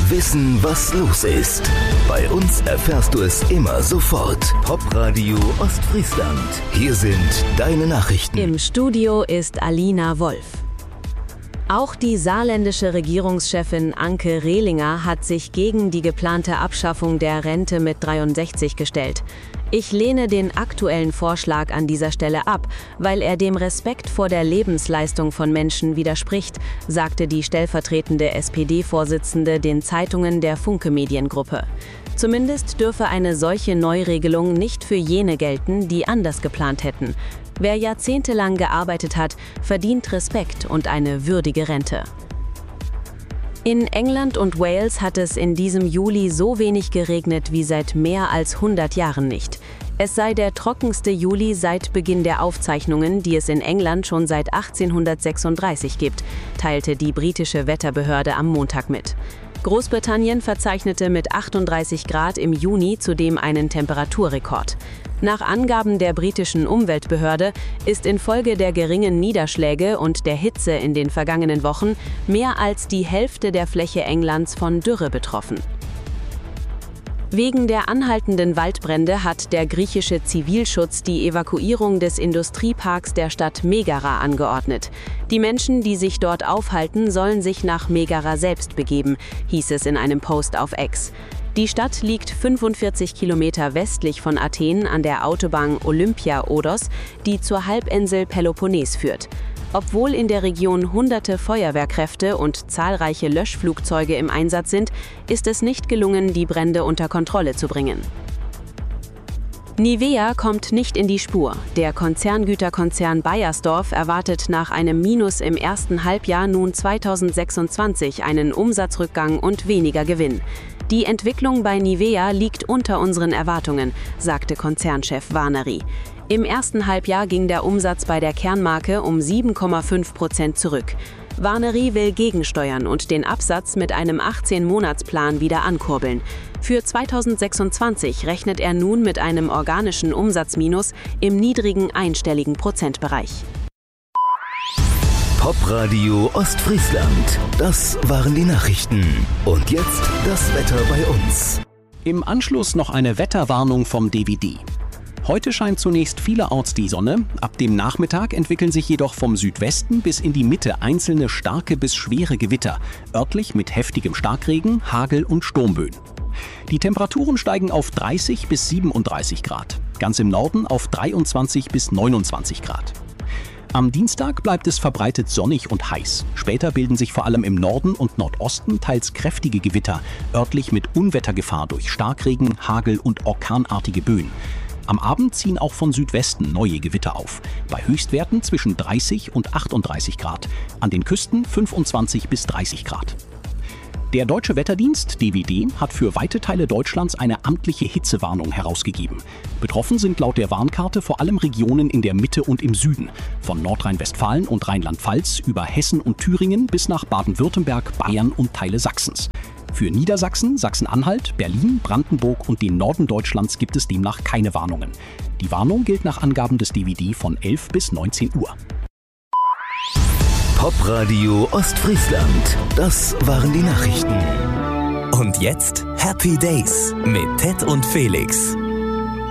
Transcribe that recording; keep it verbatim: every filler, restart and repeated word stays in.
Wissen, was los ist. Bei uns erfährst du es immer sofort. Popradio Ostfriesland. Hier sind deine Nachrichten. Im Studio ist Alina Wolf. Auch die saarländische Regierungschefin Anke Rehlinger hat sich gegen die geplante Abschaffung der Rente mit dreiundsechzig gestellt. Ich lehne den aktuellen Vorschlag an dieser Stelle ab, weil er dem Respekt vor der Lebensleistung von Menschen widerspricht, sagte die stellvertretende S P D-Vorsitzende den Zeitungen der Funke Mediengruppe. Zumindest dürfe eine solche Neuregelung nicht für jene gelten, die anders geplant hätten. Wer jahrzehntelang gearbeitet hat, verdient Respekt und eine würdige Rente. In England und Wales hat es in diesem Juli so wenig geregnet wie seit mehr als hundert Jahren nicht. Es sei der trockenste Juli seit Beginn der Aufzeichnungen, die es in England schon seit achtzehnhundertsechsunddreißig gibt, teilte die britische Wetterbehörde am Montag mit. Großbritannien verzeichnete mit achtunddreißig Grad im Juni zudem einen Temperaturrekord. Nach Angaben der britischen Umweltbehörde ist infolge der geringen Niederschläge und der Hitze in den vergangenen Wochen mehr als die Hälfte der Fläche Englands von Dürre betroffen. Wegen der anhaltenden Waldbrände hat der griechische Zivilschutz die Evakuierung des Industrieparks der Stadt Megara angeordnet. Die Menschen, die sich dort aufhalten, sollen sich nach Megara selbst begeben, hieß es in einem Post auf X. Die Stadt liegt fünfundvierzig Kilometer westlich von Athen an der Autobahn Olympia-Odos, die zur Halbinsel Peloponnes führt. Obwohl in der Region hunderte Feuerwehrkräfte und zahlreiche Löschflugzeuge im Einsatz sind, ist es nicht gelungen, die Brände unter Kontrolle zu bringen. Nivea kommt nicht in die Spur. Der Konzerngüterkonzern Beiersdorf erwartet nach einem Minus im ersten Halbjahr nun zweitausendsechsundzwanzig einen Umsatzrückgang und weniger Gewinn. Die Entwicklung bei Nivea liegt unter unseren Erwartungen, sagte Konzernchef Warnery. Im ersten Halbjahr ging der Umsatz bei der Kernmarke um sieben Komma fünf Prozent zurück. Warnery will gegensteuern und den Absatz mit einem achtzehn-Monats-Plan wieder ankurbeln. Für zweitausendsechsundzwanzig rechnet er nun mit einem organischen Umsatzminus im niedrigen einstelligen Prozentbereich. Popradio Ostfriesland. Das waren die Nachrichten. Und jetzt das Wetter bei uns. Im Anschluss noch eine Wetterwarnung vom D W D. Heute scheint zunächst vielerorts die Sonne, ab dem Nachmittag entwickeln sich jedoch vom Südwesten bis in die Mitte einzelne starke bis schwere Gewitter, örtlich mit heftigem Starkregen, Hagel und Sturmböen. Die Temperaturen steigen auf dreißig bis siebenunddreißig Grad, ganz im Norden auf dreiundzwanzig bis neunundzwanzig Grad. Am Dienstag bleibt es verbreitet sonnig und heiß. Später bilden sich vor allem im Norden und Nordosten teils kräftige Gewitter, örtlich mit Unwettergefahr durch Starkregen, Hagel und orkanartige Böen. Am Abend ziehen auch von Südwesten neue Gewitter auf, bei Höchstwerten zwischen dreißig und achtunddreißig Grad, an den Küsten fünfundzwanzig bis dreißig Grad. Der Deutsche Wetterdienst, D W D, hat für weite Teile Deutschlands eine amtliche Hitzewarnung herausgegeben. Betroffen sind laut der Warnkarte vor allem Regionen in der Mitte und im Süden, von Nordrhein-Westfalen und Rheinland-Pfalz über Hessen und Thüringen bis nach Baden-Württemberg, Bayern und Teile Sachsens. Für Niedersachsen, Sachsen-Anhalt, Berlin, Brandenburg und den Norden Deutschlands gibt es demnach keine Warnungen. Die Warnung gilt nach Angaben des D W D von elf bis neunzehn Uhr. Popradio Ostfriesland. Das waren die Nachrichten. Und jetzt Happy Days mit Ted und Felix.